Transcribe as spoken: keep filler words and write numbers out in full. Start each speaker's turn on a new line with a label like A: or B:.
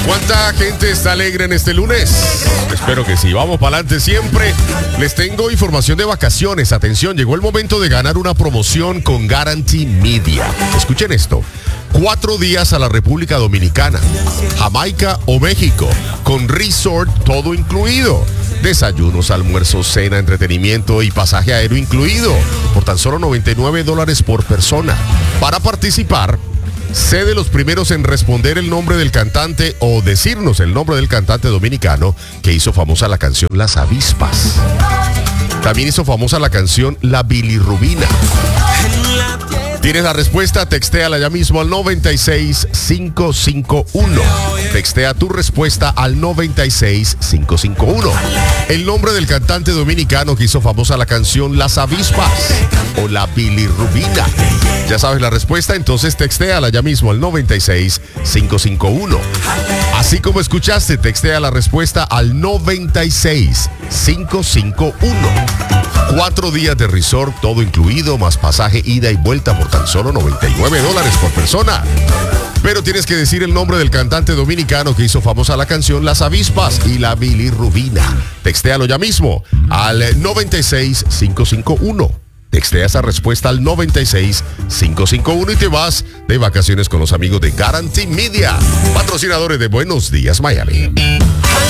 A: ¿Cuánta gente está alegre en este lunes? Espero que sí. Vamos para adelante siempre. Les tengo información de vacaciones. Atención, llegó el momento de ganar una promoción con Guarantee Media. Escuchen esto. Cuatro días a la República Dominicana, Jamaica o México, con resort todo incluido. Desayunos, almuerzos, cena, entretenimiento y pasaje aéreo incluido, por tan solo noventa y nueve dólares por persona. Para participar, sé de los primeros en responder el nombre del cantante o decirnos el nombre del cantante dominicano que hizo famosa la canción Las Avispas. También hizo famosa la canción La Bilirrubina. ¿Tienes la respuesta? Textéala ya mismo al noventa y seis cinco cinco uno. Textea tu respuesta al noventa y seis cinco cinco uno. El nombre del cantante dominicano que hizo famosa la canción Las Avispas o La Bilirrubina. ¿Ya sabes la respuesta? Entonces textéala ya mismo al noventa y seis cinco cinco uno. Así como escuchaste, textea la respuesta al noventa y seis cinco cinco uno. Cuatro días de resort, todo incluido, más pasaje, ida y vuelta por tan solo noventa y nueve dólares por persona. Pero tienes que decir el nombre del cantante dominicano que hizo famosa la canción Las Avispas y La Bilirrubina. Textéalo ya mismo al noventa y seis cinco cinco uno. Textea esa respuesta al noventa y seis cinco cinco uno y te vas de vacaciones con los amigos de Guarantee Media, patrocinadores de Buenos Días Miami.